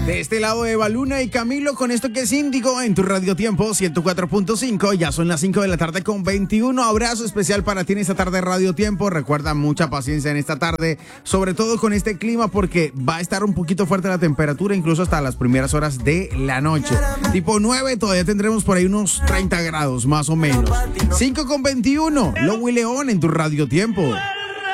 De este lado Eva Luna y Camilo con esto que es Índigo en tu Radio Tiempo 104.5. Ya son las 5 de la tarde con 21. Abrazo especial para ti en esta tarde de Radio Tiempo. Recuerda, mucha paciencia en esta tarde, sobre todo con este clima porque va a estar un poquito fuerte la temperatura, incluso hasta las primeras horas de la noche. Tipo 9, todavía tendremos por ahí unos 30 grados más o menos. 5 con 21. Lowy León en tu Radio Tiempo.